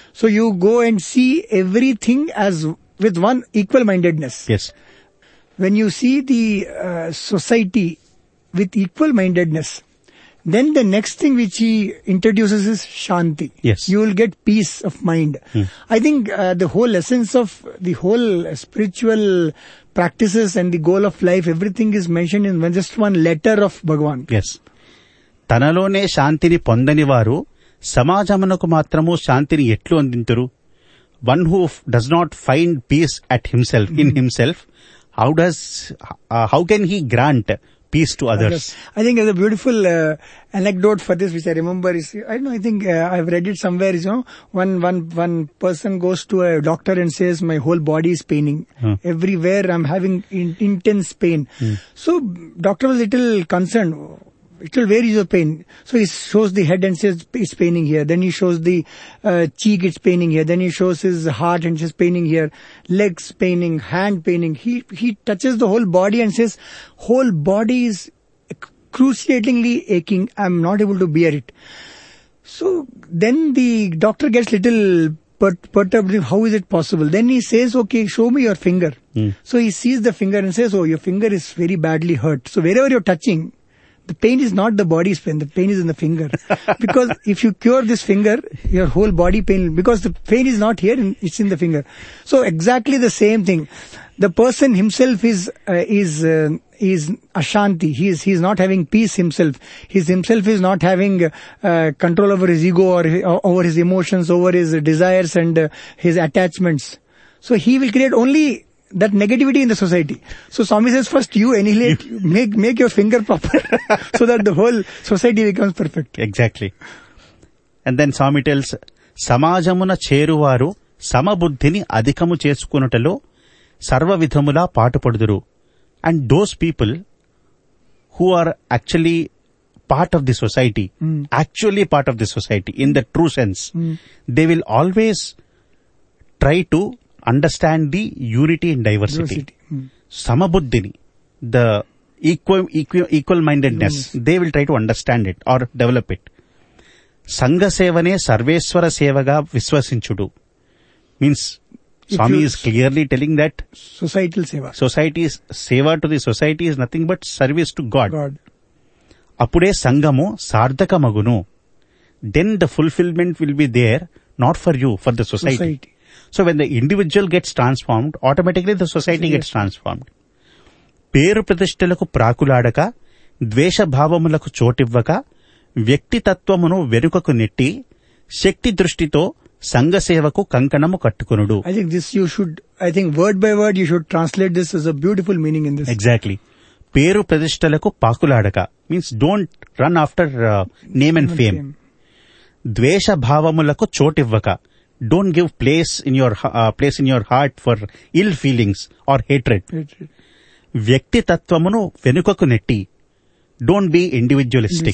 So you go and see everything as with one equal-mindedness. Yes. When you see the society with equal-mindedness, then the next thing which he introduces is Shanti. Yes. You will get peace of mind. I think the whole essence of the whole spiritual practices and the goal of life, everything is mentioned in just one letter of Bhagavan. Yes. తనలోనే శాంతిని పొందని వారు సమాజమునకు మాత్రము శాంతిని ఎట్లు అందింతురు? One who does not find peace at himself, in himself, how can he grant peace to others? I think there's a beautiful anecdote for this which I remember is, I don't know, I think I've read it somewhere, one person goes to a doctor and says, my whole body is paining. Everywhere I'm having intense pain. So doctor was a little concerned. Where is your pain? So he shows the head and says, it's paining here. Then he shows the cheek, it's paining here. Then he shows his heart and says, paining here. Legs paining, hand paining. He touches the whole body and says, whole body is excruciatingly aching. I'm not able to bear it. So then the doctor gets little perturbed. How is it possible? Then he says, okay, show me your finger. So he sees the finger and says, oh, your finger is very badly hurt. So wherever you're touching, the pain is not the body's pain, the pain is in the finger. Because if you cure this finger, your whole body pain, because the pain is not here, it's in the finger. So exactly the same thing. The person himself is Ashanti. He's not having peace himself. Himself is not having control over his ego or over his emotions, over his desires and his attachments. So he will create only that negativity in the society. So Swami says, first you annihilate, make your finger proper so that the whole society becomes perfect. Exactly. And then Swami tells, సమాజమున చేరువారు సమబుద్ధిని అధికము చేసుకునుటలో సర్వవిధములా పాటుపడుదురు. And those people who are actually part of the society, actually part of the society in the true sense, they will always try to understand the unity in diversity. Samabuddhini, the equal-mindedness, they will try to understand it or develop it. Sangha sevane sarveswara sevaga viswasinchudu. Means, Swami is clearly telling that societal seva. Society's seva to the society is nothing but service to God. Apude sangamu sardhaka magunu. Then the fulfillment will be there, not for you, for the society. So when the individual gets transformed, automatically the society gets transformed. పేరు ప్రతిష్టలకు ప్రాకులాడక, ద్వేష భావములకు చోటివ్వక, వ్యక్తితత్వమును వెనుకకు నెట్టి, శక్తి దృష్టితో సంఘసేవకు కంకణము కట్టుకొనుడు. I think word by word you should translate this as a beautiful meaning in this. Exactly. పేరు ప్రతిష్టలకు పాకులాడక means don't run after name and fame. ద్వేష భావములకు చోటివ్వక, don't give place in your heart for ill feelings or hatred. వ్యక్తితత్వమును వెనుకకు నెట్టి, don't be individualistic.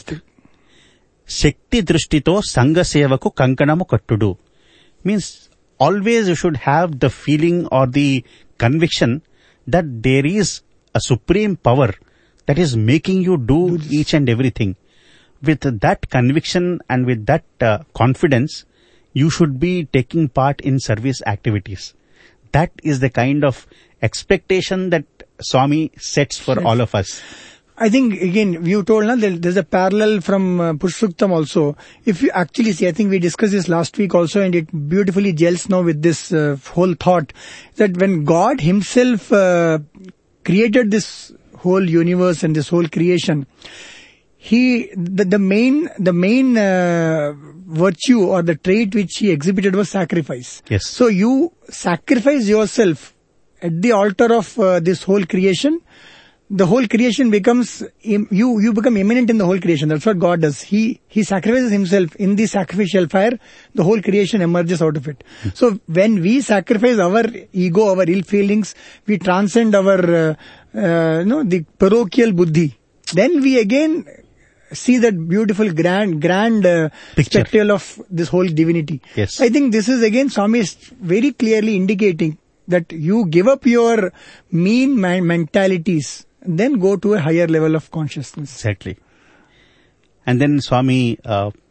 శక్తి దృష్టితో సంఘ సేవకు కంకణము కట్టుడు means always you should have the feeling or the conviction that there is a supreme power that is making you do each and everything. With that conviction and with that confidence, you should be taking part in service activities. That is the kind of expectation that Swami sets for all of us. I think, again, you told there's a parallel from Purushottam also. If you actually see, I think we discussed this last week also, and it beautifully gels now with this whole thought, that when God himself created this whole universe and this whole creation, the main virtue or the trait which he exhibited was sacrifice. Yes. So you sacrifice yourself at the altar of this whole creation. The whole creation becomes, you become immanent in the whole creation. That's what God does. He sacrifices himself in the sacrificial fire. The whole creation emerges out of it. So when we sacrifice our ego, our ill feelings, we transcend our, the parochial buddhi. Then we again see that beautiful grand spectacle of this whole divinity. Yes. I think this is again Swami is very clearly indicating that you give up your mean mentalities, then go to a higher level of consciousness. Exactly. And then Swami